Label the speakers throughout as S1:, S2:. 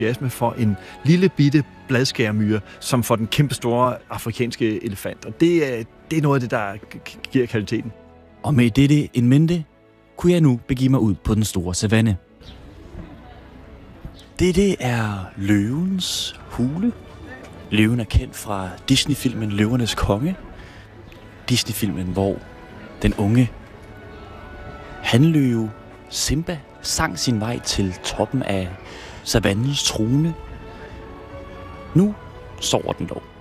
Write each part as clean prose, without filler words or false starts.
S1: entusiasme for en lille bitte bladskærmyre, som for den kæmpe store afrikanske elefant. Og det er noget af det, der giver kvaliteten.
S2: Og med dette in mente, kunne jeg nu begive mig ud på den store savanne. Dette er løvens hule. Løven er kendt fra Disney-filmen Løvernes Konge. Disney-filmen, hvor den unge hanløve Simba sang sin vej til toppen af savannens trone. Nu sover den dog.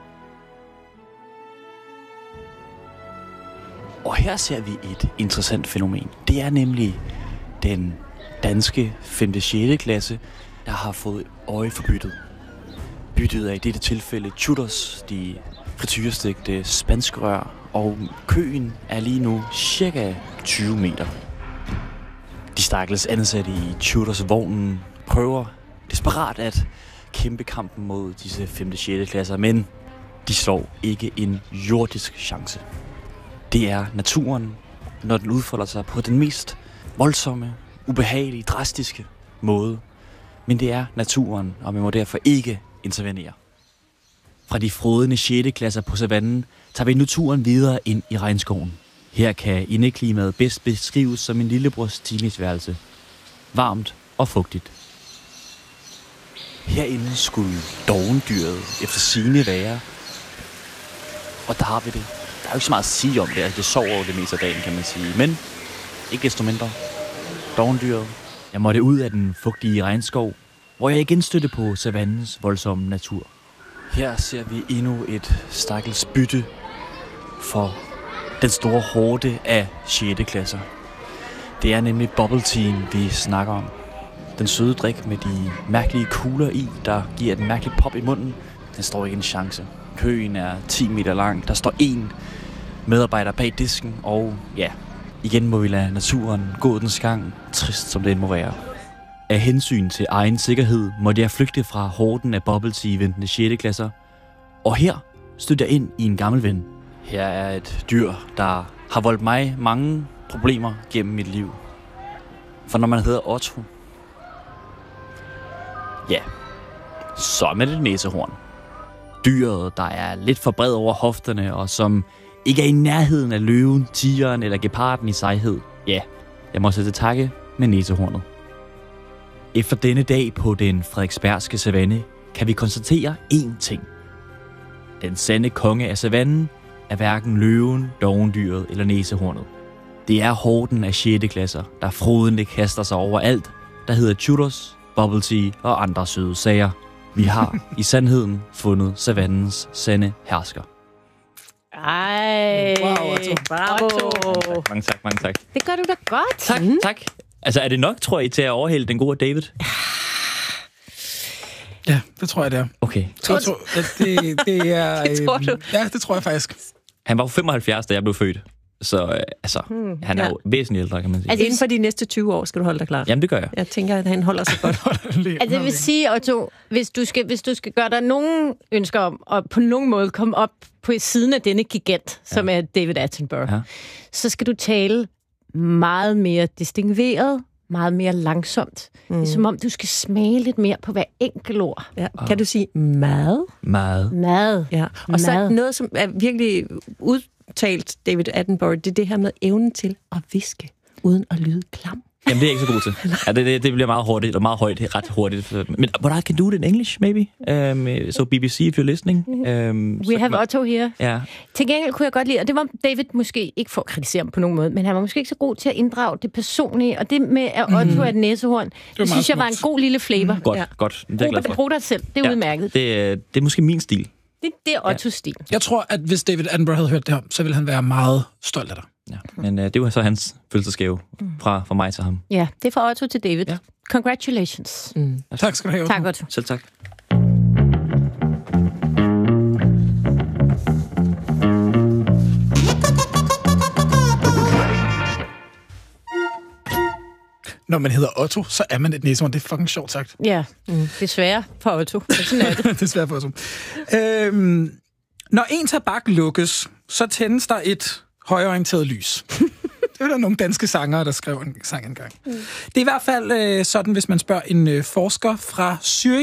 S2: Og her ser vi et interessant fænomen. Det er nemlig den danske 5. 6. klasse, der har fået øje for byttet. Byttet er i dette tilfælde churros, de frityrestegte spanskrør, og køen er lige nu cirka 20 meter. De stakkels ansatte i churros-vognen prøver desperat at kæmpe kampen mod disse 5. 6. klasser, men de slår ikke en jordisk chance. Det er naturen, når den udfolder sig på den mest voldsomme, ubehagelige, drastiske måde. Men det er naturen, og man må derfor ikke intervenere. Fra de frådende 6. klasser på savannen tager vi nu turen videre ind i regnskoven. Her kan indeklimaet bedst beskrives som en lillebrors teenageværelse. Varmt og fugtigt. Herinde skulle dovendyret efter sigende være. Og der har vi det. Der er jo ikke så meget at sige om det. Altså, det sover jo det meste af dagen, kan man sige. Men ikke desto mindre. Dovendyret. Jeg måtte ud af den fugtige regnskov, hvor jeg igen stødte på savannens voldsomme natur. Her ser vi endnu et stakkels bytte for den store horde af 6. klasser. Det er nemlig bubble tea, vi snakker om. Den søde drik med de mærkelige kugler i, der giver et mærkeligt pop i munden. Den står ikke en chance. Køen er 10 meter lang. Der står en medarbejder bag disken, og ja, igen må vi lade naturen gå dens gang, trist som det må være. Af hensyn til egen sikkerhed måtte jeg flygte fra horden af bubble tea-ventende 6. klasser. Og her stødte jeg ind i en gammel ven. Her er et dyr, der har voldt mig mange problemer gennem mit liv. For når man hedder Otto, ja, så er man et næsehorn. Dyret, der er lidt for bred over hofterne, og som ikke er i nærheden af løven, tigeren eller geparden i sejhed. Ja, jeg må sætte takke med næsehornet. Efter denne dag på den frederiksbergske savanne, kan vi konstatere én ting. Den sande konge af savannen er hverken løven, dovendyret eller næsehornet. Det er horden af 6. klasser, der frodende kaster sig over alt, der hedder churros, bubble tea og andre søde sager. Vi har i sandheden fundet savannens sande hersker.
S3: Ej,
S4: wow, Otto.
S3: Bravo.
S2: Mange tak.
S3: Det gør du da godt.
S2: Tak. Altså, er det nok, tror I, til at overhælde den gode David?
S4: Ja, det tror jeg, det er.
S2: Okay.
S4: Otto, det er...
S3: Det tror du?
S4: Ja, det tror jeg faktisk.
S2: Han var 75, da jeg blev født. Så han er jo væsentligt ældre, kan man sige.
S3: Altså inden for de næste 20 år skal du holde dig klar.
S2: Jamen, det gør jeg.
S3: Jeg tænker, at han holder sig godt. Altså, jeg vil sige, Otto, hvis du skal gøre dig nogen ønsker om at på nogen måde komme op på siden af denne gigant, som er David Attenborough, så skal du tale meget mere distingveret, meget mere langsomt. Det er som om, du skal smage lidt mere på hver enkelt ord.
S5: Ja. Kan du sige mad?
S2: Mad.
S5: Ja. Og så noget, som er virkelig udtalt David Attenborough, det er det her med evnen til at viske, uden at lyde klam.
S2: Jamen, det er jeg ikke så god til. Ja, det bliver meget hurtigt, og meget højt, ret hurtigt. Men what I can do it in English, maybe? So BBC, if you're listening.
S3: We have Otto here.
S2: Ja.
S3: Til gengæld kunne jeg godt lide, og det var David måske ikke for at kritisere ham på nogen måde, men han var måske ikke så god til at inddrage det personlige, og det med, at Otto er et næsehorn, det synes jeg var en god lille flavor.
S2: Godt. Det er glad for.
S3: Brug dig selv, det er udmærket.
S2: Det er måske min stil.
S3: Det er Ottos stil.
S4: Jeg tror, at hvis David Attenborough havde hørt det her, så ville han være meget stolt af dig.
S2: Ja, men det var så hans fødselsdagsgave fra mig til ham.
S3: Ja, det er fra Otto til David. Ja. Congratulations.
S4: Tak skal du have, Otto.
S3: Tak, Otto.
S2: Selv tak.
S4: Når man hedder Otto, så er man et næsehorn. Det er fucking sjovt sagt.
S3: Ja, desværre for Otto. Sådan er det.
S4: Desværre for Otto. Når en tabak lukkes, så tændes der et højreorienteret lys. var der nogle danske sangere, der skrev en sang engang. Det er i hvert fald sådan, hvis man spørger en forsker fra Zürich